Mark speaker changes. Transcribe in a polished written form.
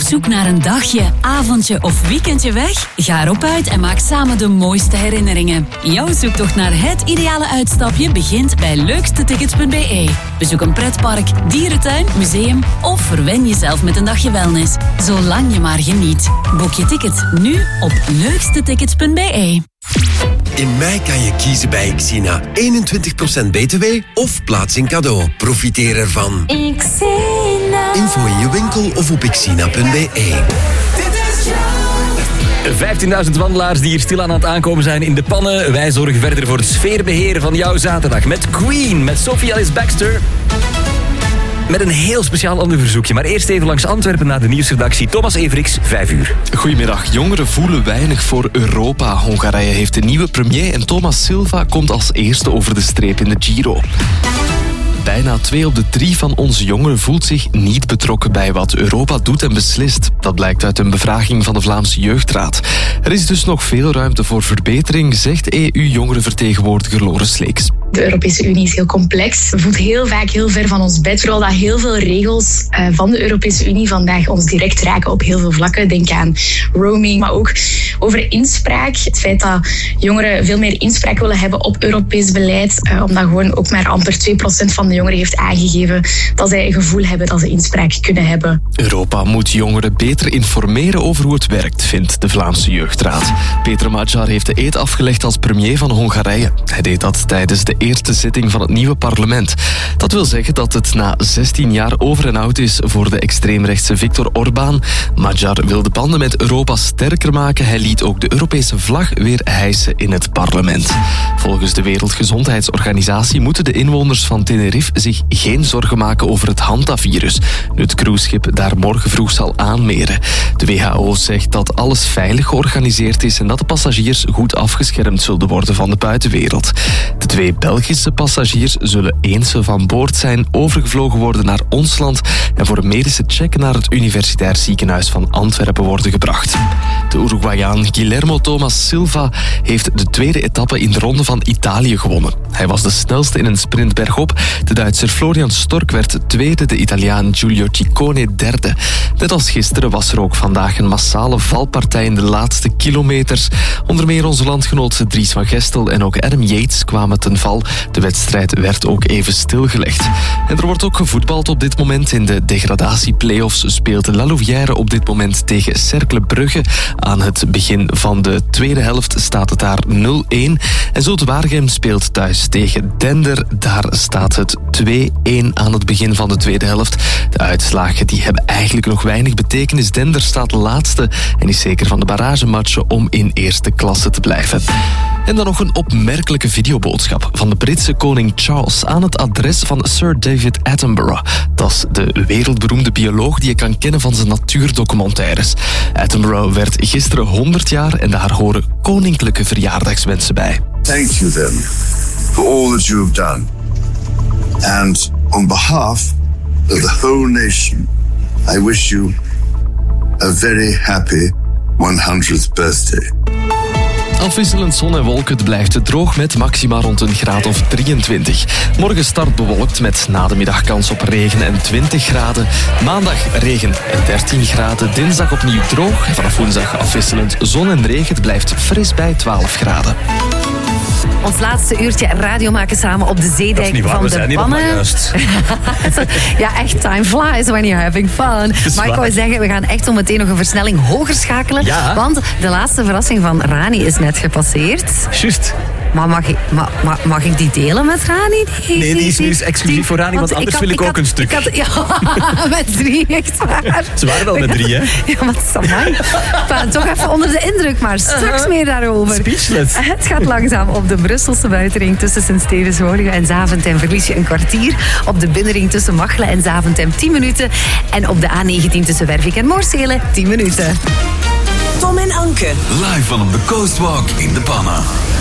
Speaker 1: zoek naar een dagje, avondje of weekendje weg? Ga erop uit en maak samen de mooiste herinneringen. Jouw zoektocht naar het ideale uitstapje begint bij leukstetickets.be. Bezoek een pretpark, dierentuin, museum of verwen jezelf met een dagje wellness. Zolang je maar geniet. Boek je tickets nu op leukstetickets.be.
Speaker 2: In mei kan je kiezen bij Xina. 21% btw of plaatsing cadeau. Profiteer ervan.
Speaker 3: Xina.
Speaker 2: Info in je winkel of op xina.be.
Speaker 4: 15.000 wandelaars die hier stilaan aan het aankomen zijn in de pannen. Wij zorgen verder voor het sfeerbeheer van jouw zaterdag. Met Queen, met Sophie Ellis Baxter. Met een heel speciaal ander verzoekje. Maar eerst even langs Antwerpen naar de nieuwsredactie. Thomas Everiks, 5:00.
Speaker 5: Goedemiddag. Jongeren voelen weinig voor Europa. Hongarije heeft een nieuwe premier en Thomas Silva komt als eerste over de streep in de Giro. Bijna 2 op de 3 van onze jongeren voelt zich niet betrokken bij wat Europa doet en beslist. Dat blijkt uit een bevraging van de Vlaamse Jeugdraad. Er is dus nog veel ruimte voor verbetering, zegt EU-jongerenvertegenwoordiger Lore Sleeks.
Speaker 6: De Europese Unie is heel complex. We voelt heel vaak heel ver van ons bed. Vooral dat heel veel regels van de Europese Unie vandaag ons direct raken op heel veel vlakken. Denk aan roaming, maar ook over inspraak. Het feit dat jongeren veel meer inspraak willen hebben op Europees beleid. Omdat gewoon ook maar amper 2% van de jongeren heeft aangegeven dat zij een gevoel hebben dat ze inspraak kunnen hebben.
Speaker 5: Europa moet jongeren beter informeren over hoe het werkt, vindt de Vlaamse Jeugdraad. Peter Magyar heeft de eed afgelegd als premier van Hongarije. Hij deed dat tijdens de eerste zitting van het nieuwe parlement. Dat wil zeggen dat het na 16 jaar over en out is voor de extreemrechtse Viktor Orbán. Magyar wil de banden met Europa sterker maken. Hij liet ook de Europese vlag weer hijsen in het parlement. Volgens de Wereldgezondheidsorganisatie moeten de inwoners van Tenerife zich geen zorgen maken over het hantavirus, nu het cruiseschip daar morgen vroeg zal aanmeren. De WHO zegt dat alles veilig georganiseerd is en dat de passagiers goed afgeschermd zullen worden van de buitenwereld. De 2 Belgische passagiers zullen eens ze van boord zijn overgevlogen worden naar ons land en voor een medische check naar het Universitair Ziekenhuis van Antwerpen worden gebracht. De Uruguayaan Guillermo Thomas Silva heeft de tweede etappe in de Ronde van Italië gewonnen. Hij was de snelste in een sprint bergop. De Duitser Florian Stork werd tweede, de Italiaan Giulio Ciccone derde. Net als gisteren was er ook vandaag een massale valpartij in de laatste kilometers. Onder meer onze landgenoot Dries van Gestel en ook Adam Yates kwamen ten val. De wedstrijd werd ook even stilgelegd. En er wordt ook gevoetbald op dit moment. In de degradatieplayoffs speelt La Louvière op dit moment tegen Cercle Brugge. Aan het begin van de tweede helft staat het daar 0-1. En Zulte Waregem speelt thuis tegen Dender. Daar staat het 2-1 aan het begin van de tweede helft. De uitslagen die hebben eigenlijk nog weinig betekenis. Dender staat laatste en is zeker van de barragematchen om in eerste klasse te blijven. En dan nog een opmerkelijke videoboodschap van de Britse koning Charles aan het adres van Sir David Attenborough. Dat is de wereldberoemde bioloog die je kan kennen van zijn natuurdocumentaires. Attenborough werd gisteren 100 jaar en daar horen koninklijke verjaardagswensen bij.
Speaker 7: Thank you then for all that you have done. And on behalf of the whole nation, I wish you a very happy 100th birthday.
Speaker 5: Afwisselend zon en wolken, het blijft droog met maxima rond een graad of 23. Morgen start bewolkt met na de middag kans op regen en 20 graden. Maandag regen en 13 graden. Dinsdag opnieuw droog. En vanaf woensdag afwisselend zon en regen. Het blijft fris bij 12 graden.
Speaker 3: Ons laatste uurtje radio maken samen op de zeedijk van de Pannen. Ja, echt, time flies when you're having fun. Maar ik wou zeggen, we gaan echt zo meteen nog een versnelling hoger schakelen.
Speaker 4: Ja.
Speaker 3: Want de laatste verrassing van Rani is net gepasseerd.
Speaker 4: Juist.
Speaker 3: Maar mag ik die delen met Rani?
Speaker 4: Nee, die is nu exclusief voor Rani, want anders wil ik ook een stuk.
Speaker 3: Ja, met 3, echt waar.
Speaker 4: Ze waren wel met 3, hè?
Speaker 3: Ja, wat is dat man? Toch even onder de indruk, maar straks meer daarover.
Speaker 4: Speechless.
Speaker 3: Het gaat langzaam op de Brusselse buitenring tussen Sint-Stevens-Woluwe en Zaventem verlies je een kwartier. Op de binnenring tussen Machelen en Zaventem 10 minuten. En op de A19 tussen Wervik en Moorsele 10 minuten.
Speaker 8: Tom en Anke.
Speaker 9: Live van op de Coastwalk in de Pannen.